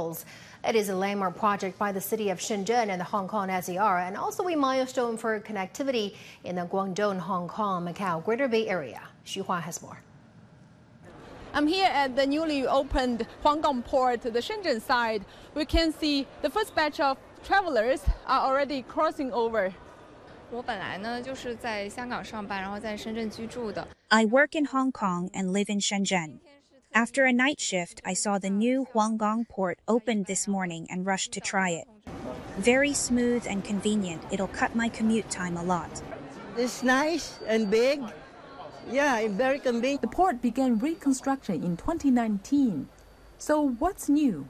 terminals. It is a landmark project by the city of Shenzhen and the Hong Kong SAR, and also a milestone for connectivity in the Guangdong, Hong Kong, Macau Greater Bay Area. Xu Hua has more. I'm here at the newly opened Huanggang Port, the Shenzhen side. We can see the first batch of travelers are already crossing over. I work in Hong Kong and live in Shenzhen. After a night shift, I saw the new Huanggang Port opened this morning and rushed to try it. Very smooth and convenient. It'll cut my commute time a lot. It's nice and big. Yeah, it's very convenient. The port began reconstruction in 2019. So what's new?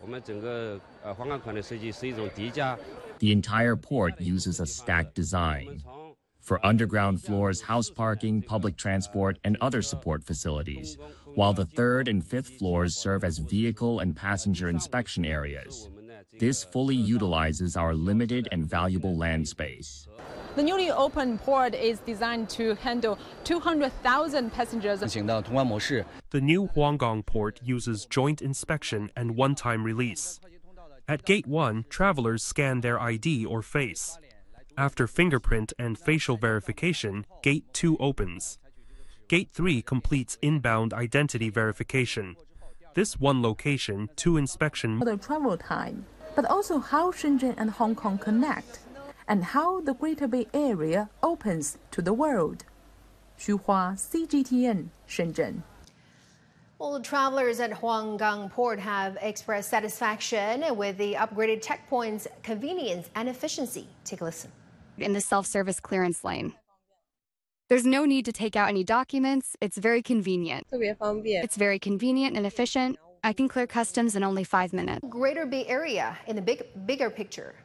The entire port uses a stacked design. For underground floors, house parking, public transport, and other support facilities, while the third and fifth floors serve as vehicle and passenger inspection areas. This fully utilizes our limited and valuable land space. The newly opened port is designed to handle 200,000 passengers. The new Huanggang port uses joint inspection and one-time release. At Gate 1, travelers scan their ID or face. After fingerprint and facial verification, Gate 2 opens. Gate 3 completes inbound identity verification. This one location, two inspection. For the travel time, but also how Shenzhen and Hong Kong connect, and how the Greater Bay Area opens to the world. Xu Hua, CGTN, Shenzhen. Well, travelers at Huanggang Port have expressed satisfaction with the upgraded checkpoints, convenience, and efficiency. Take a listen. In the self-service clearance lane. There's no need to take out any documents. It's very convenient. It's very convenient and efficient. I can clear customs in only 5 minutes. Greater Bay Area in the bigger picture.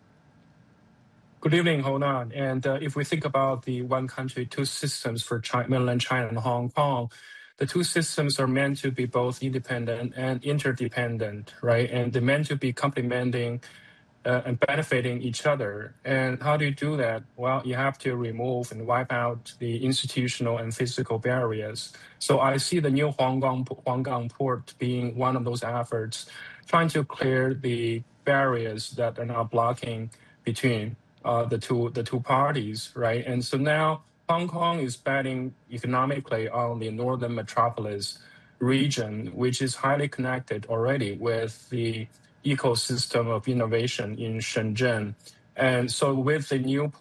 Good evening, Hona. And if we think about the one country, two systems for mainland China and Hong Kong, the two systems are meant to be both independent and interdependent, right? And they're meant to be complementing and benefiting each other. And how do you do that? Well, you have to remove and wipe out the institutional and physical barriers. So I see the new Huanggang Port being one of those efforts, trying to clear the barriers that are now blocking between the two parties, right? And so now Hong Kong is betting economically on the northern metropolis region, which is highly connected already with the ecosystem of innovation in Shenzhen. And so with the new